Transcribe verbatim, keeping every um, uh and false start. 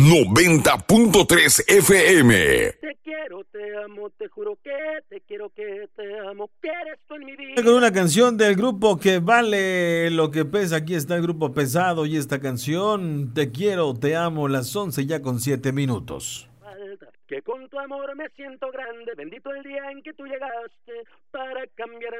noventa punto tres F M. Te quiero, te amo, te juro que te quiero, que te amo, que eres tú en mi vida. Con una canción del grupo que vale lo que pesa. Aquí está el grupo Pesado y esta canción, Te quiero, te amo, las once ya con siete minutos. Que con tu amor me siento grande, bendito el día en que tú llegaste para cambiar